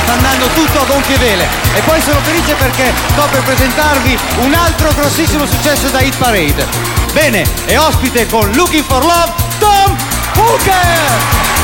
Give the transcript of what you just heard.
sta andando tutto a gonfie vele. E poi sono felice perché sto per presentarvi un altro grossissimo successo da Hit Parade. Bene, è ospite con Looking for Love, Tom Hooker!